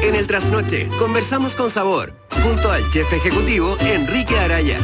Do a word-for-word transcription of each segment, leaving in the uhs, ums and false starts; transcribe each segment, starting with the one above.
En el Trasnoche, conversamos con sabor, junto al chef ejecutivo Enrique Araya.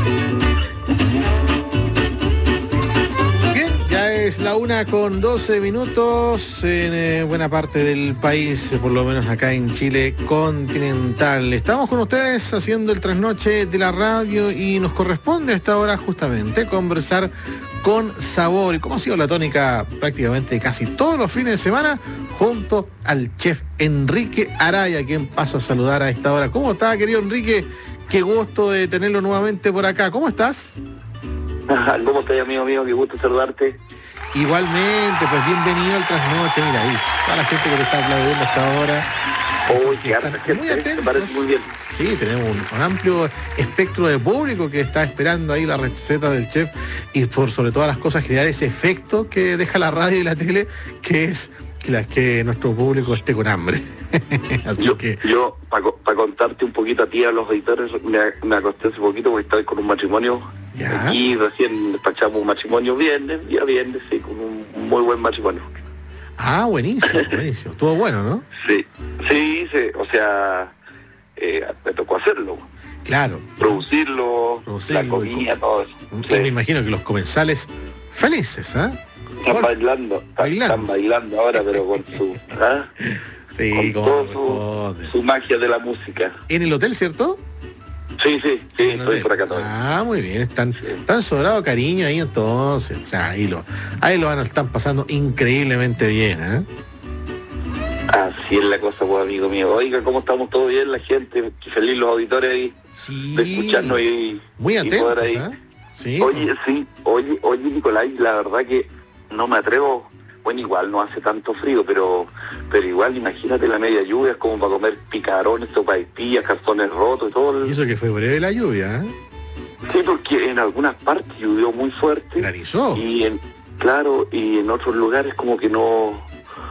Ya es la una con doce minutos en eh, buena parte del país, por lo menos acá en Chile continental. Estamos con ustedes haciendo el trasnoche de la radio y nos corresponde a esta hora justamente conversar con sabor. ¿Y cómo ha sido la tónica prácticamente casi todos los fines de semana? Junto al chef Enrique Araya, quien paso a saludar a esta hora. ¿Cómo está, querido Enrique? Qué gusto de tenerlo nuevamente por acá. ¿Cómo estás? ¿Cómo estás, amigo mío? Qué gusto saludarte. Igualmente, pues bienvenido al trasnoche. Mira ahí, toda la gente que te está aplaudiendo hasta ahora. Uy, qué harta gente, muy atentos. Me parece muy bien. Sí, tenemos un, un amplio espectro de público que está esperando ahí la receta del chef y por sobre todas las cosas generar ese efecto que deja la radio y la tele, que es que, la, que nuestro público esté con hambre. Así yo, que yo para pa contarte un poquito a ti, a los editores, me, me acosté hace poquito porque estaba con un matrimonio. ¿Ya? Aquí recién despachamos un matrimonio viernes, día viernes, sí, con un muy buen matrimonio. Ah, buenísimo, buenísimo. Estuvo bueno, ¿no? Sí, sí, sí, o sea, eh, me tocó hacerlo. Claro. Producirlo, Producirlo, la comida, todo eso. Y Sí. me imagino que los comensales felices, ¿ah? ¿eh? Están Bueno, bailando, bailando. están bailando ahora, pero con su, ¿ah? Sí, con como todo su, su magia de la música. ¿En el hotel, cierto? Sí, sí, sí, En el estoy hotel. por acá todavía. Ah, muy bien, están, Sí. están sobrado cariño ahí entonces. O sea, ahí lo, ahí lo van a estar pasando increíblemente bien, ¿eh? Así es la cosa, pues, amigo mío. Oiga, ¿cómo estamos? ¿Todo bien? La gente, qué feliz los auditores ahí Sí. de escucharnos y, Muy y atentos, poder ahí. ¿eh? Sí. Oye, sí, oye, oye, Nicolás, la verdad que no me atrevo. Bueno, igual no hace tanto frío, pero pero igual imagínate la media lluvia, es como para comer picarones, sopaipillas, cartones rotos y todo. Y El... eso que fue breve la lluvia, ¿eh? Sí, porque en algunas partes llovió muy fuerte. Granizó. Y en, claro, y en otros lugares como que no...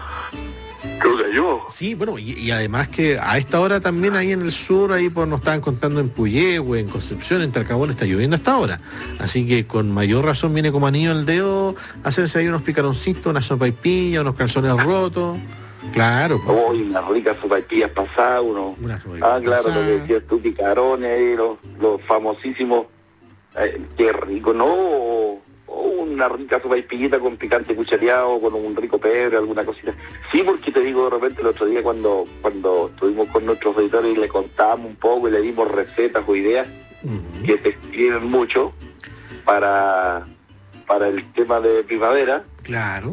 no cayó. Sí, bueno, y, y además que a esta hora también ahí en el sur, ahí pues nos estaban contando en Puyehue, en Concepción, en Talcahuano, está lloviendo hasta ahora. Así que con mayor razón viene como anillo al dedo hacerse ahí unos picaroncitos, una sopaipilla, unos calzones rotos. Claro, pues. Hoy unas ricas sopaipillas pasadas, uno... Una sopaipilla Ah, claro, pasada. lo que decías tú, picarones, ahí, los, los famosísimos... Eh, qué rico, ¿no? O, o una rica sopaipillita con picante cuchareado, con un rico pebre, alguna cosita. Sí, porque te digo, de repente el otro día cuando cuando estuvimos con nuestros editores y le contamos un poco y le dimos recetas o ideas Ujú. que se escriben mucho para, para el tema de primavera, Claro.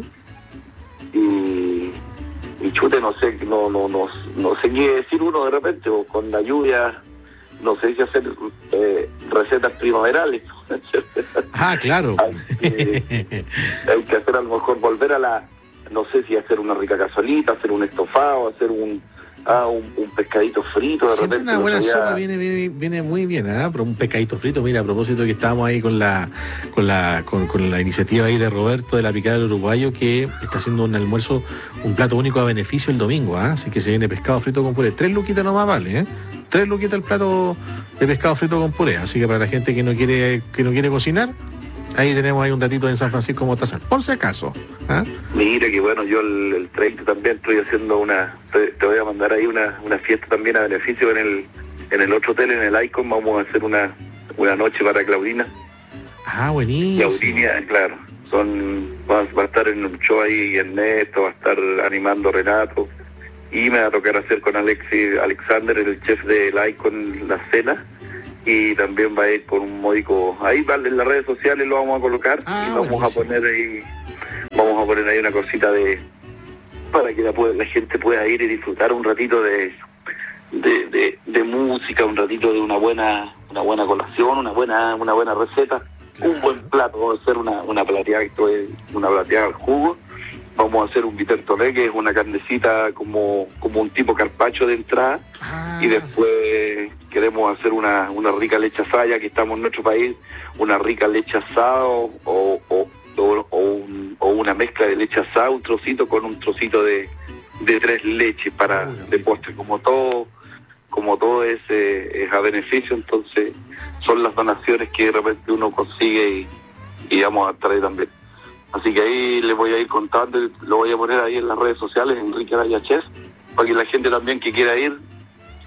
y, y chute, no sé, no, no, no, no sé qué decir uno de repente, o con la lluvia, no sé si hacer eh, recetas primaverales. Ah, claro. hay, que, hay que hacer a lo mejor volver a la, no sé si hacer una rica cazuelita, hacer un estofado, hacer un ah, un, un pescadito frito, de Siempre repente. una buena día... sopa viene, viene, viene muy bien, ¿ah? Pero un pescadito frito, mira, a propósito que estábamos ahí con la con la con, con la iniciativa ahí de Roberto de la Picada del Uruguayo, que está haciendo un almuerzo, un plato único a beneficio el domingo, ¿ah? Así que se viene pescado frito con puré. Tres luquitas nomás vale, ¿eh? Tres luquitas el plato de pescado frito con puré. Así que para la gente que no quiere, que no quiere cocinar, ahí tenemos ahí un datito en San Francisco Motazán, por si acaso. ¿Ah? Mira que bueno, yo el, el treinta también estoy haciendo una, te, te voy a mandar ahí una, una fiesta también a beneficio en el en el otro hotel, en el Icon, vamos a hacer una, una noche para Claudina. Ah, buenísimo. Claudina, claro, son, va, va a estar en un show ahí Ernesto, va a estar animando Renato, y me va a tocar hacer con Alexis Alexander, el chef del Icon, la cena. Y también va a ir con un módico, ahí vale, en las redes sociales lo vamos a colocar, Ah, y vamos buenísimo. a poner ahí, vamos a poner ahí una cosita de, para que la, pueda- la gente pueda ir y disfrutar un ratito de, de, de, de música, un ratito de una buena, una buena colación, una buena, una buena receta, Claro. un buen plato. Vamos a hacer una, una plateada, esto es una plateada al jugo. Vamos a hacer un vitertoné, que es una carnecita como, como un tipo carpaccio de entrada. Ah, Y después queremos hacer una, una rica leche asada, ya que estamos en nuestro país, una rica leche asada o, o, o, o- o un- o una mezcla de leche asada, un trocito con un trocito de, de tres leches para Uy, de postre. Como todo, como todo es, eh, es a beneficio, entonces son las donaciones que de repente uno consigue y, y vamos a estar ahí también. Así que ahí les voy a ir contando, lo voy a poner ahí en las redes sociales, Enrique Araya Chef, para que la gente también que quiera ir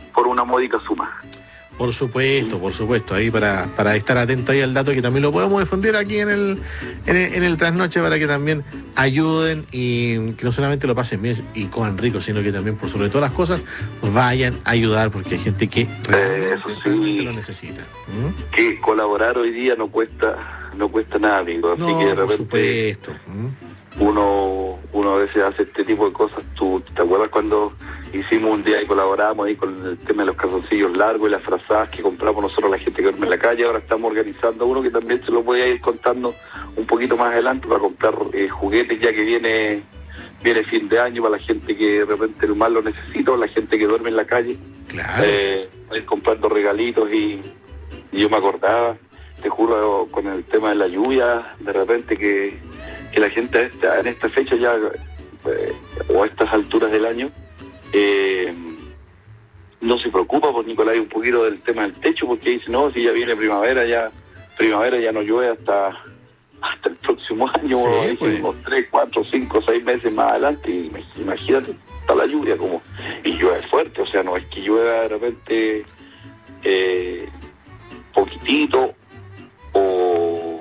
por una módica suma. Por supuesto, por supuesto, ahí para, para estar atento ahí al dato, que también lo podemos difundir aquí en el, en el, en el trasnoche, para que también ayuden y que no solamente lo pasen bien y coman rico, sino que también, por sobre todas las cosas, vayan a ayudar, porque hay gente que realmente, eh, eso sí, realmente lo necesita. ¿Mm? Que colaborar hoy día no cuesta, no cuesta nada, amigo. Así No, que de por repente supuesto. ¿Mm? uno, uno a veces hace este tipo de cosas. ¿Tú te acuerdas cuando hicimos un día y colaboramos ahí con el tema de los calzoncillos largos y las frazadas que compramos nosotros a la gente que duerme en la calle? Ahora estamos organizando uno que también se lo voy a ir contando un poquito más adelante para comprar eh, juguetes, ya que viene viene fin de año, para la gente que de repente más lo necesita, o la gente que duerme en la calle. Claro. Eh, ir comprando regalitos y, y yo me acordaba, te juro, con el tema de la lluvia, de repente que, que la gente esta, en esta fecha ya, eh, o a estas alturas del año, eh, no se preocupa por Nicolás un poquito del tema del techo, porque dice, no, si ya viene primavera, ya primavera ya no llueve hasta hasta el próximo año, sí, dijimos, pues. tres, cuatro, cinco, seis meses más adelante, y imagínate, está la lluvia como, y llueve fuerte, o sea, no es que llueva de repente eh, poquitito o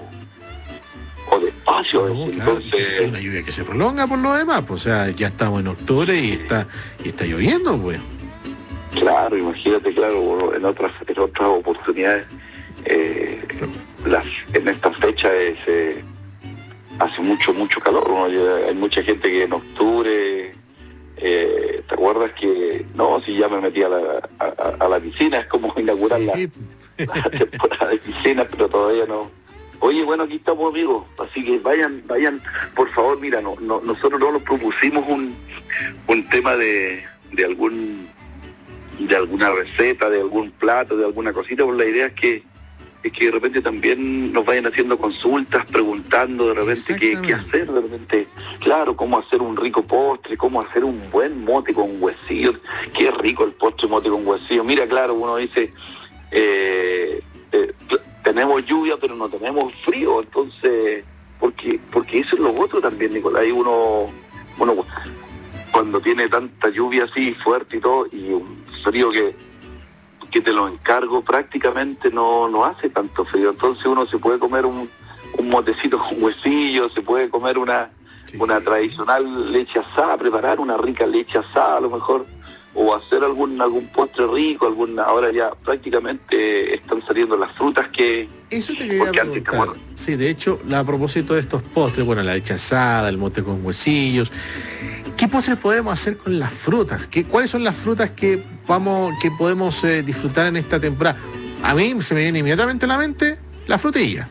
o despacio, No, es, claro, entonces es una lluvia que se prolonga por lo demás, pues, o sea, ya estamos en octubre y está y está lloviendo, pues. claro, imagínate, claro, en otras en otras oportunidades eh, las, en esta fecha es, eh, hace mucho mucho calor, ¿no? Hay mucha gente que en octubre eh, ¿te acuerdas que no, si ya me metí a la, a, a la piscina, es como inaugurar sí. la, la temporada de piscina, pero todavía no. Oye, bueno, aquí estamos, amigos, así que vayan, vayan, por favor, mira, no, no, nosotros no nos propusimos un, un tema de, de algún de alguna receta, de algún plato, de alguna cosita, pues la idea es que es que de repente también nos vayan haciendo consultas, preguntando de repente qué, qué hacer, de repente, claro, cómo hacer un rico postre, cómo hacer un buen mote con huesillos, qué rico el postre mote con huesillos. Mira, claro, uno dice, eh, eh, tenemos lluvia pero no tenemos frío, entonces, porque porque eso es lo otro también, Nicolás, y uno, uno cuando tiene tanta lluvia así fuerte y todo, y un frío que que te lo encargo, prácticamente no, no hace tanto frío, entonces uno se puede comer un, un motecito con huesillos, se puede comer una, sí. una tradicional leche asada, preparar una rica leche asada a lo mejor, o hacer algún algún postre rico, alguna, ahora ya prácticamente están saliendo las frutas que... Eso te quería preguntar. Antes, sí, de hecho, a propósito de estos postres, bueno, la leche asada, el mote con huesillos, ¿qué postres podemos hacer con las frutas? ¿Qué, ¿Cuáles son las frutas que vamos, que podemos eh, disfrutar en esta temporada? A mí se me viene inmediatamente a la mente la frutilla.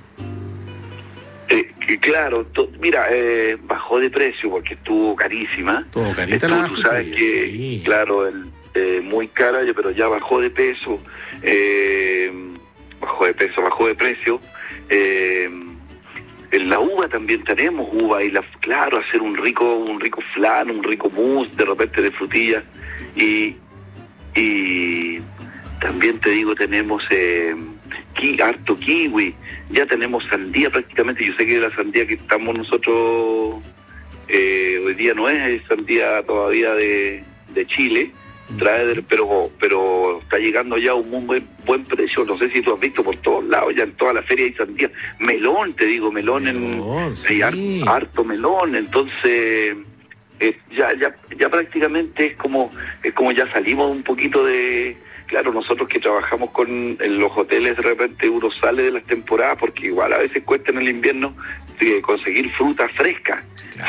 Eh, claro, to, mira, eh, bajó de precio porque estuvo carísima. Todo carita estuvo, la tú sabes frutilla, que, sí. claro, el, eh, muy cara, pero ya bajó de peso, eh, bajó de peso, bajó de precio. Eh, en la uva también tenemos uva y la, claro, hacer un rico, un rico flan, un rico mousse de repente de frutilla, y y también te digo tenemos eh, ki, harto kiwi, ya tenemos sandía prácticamente. Yo sé que la sandía que estamos nosotros eh, hoy día no es sandía todavía de, de Chile, trae de, pero pero está llegando ya a un muy buen, buen precio. No sé si tú has visto por todos lados, ya en toda la feria hay sandía, melón, te digo, melón, melón en, sí. hay harto, harto melón, entonces eh, ya ya ya prácticamente es como es como ya salimos un poquito de... Claro, nosotros que trabajamos con en los hoteles, de repente uno sale de las temporadas porque igual a veces cuesta en el invierno eh, conseguir fruta fresca.